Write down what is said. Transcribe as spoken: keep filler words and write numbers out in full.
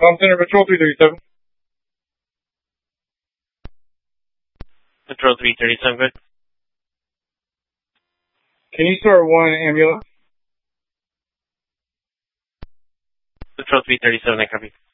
Palm Center Patrol three thirty-seven. Patrol three thirty-seven, good. Can you start one ambulance? Patrol three thirty-seven, I copy.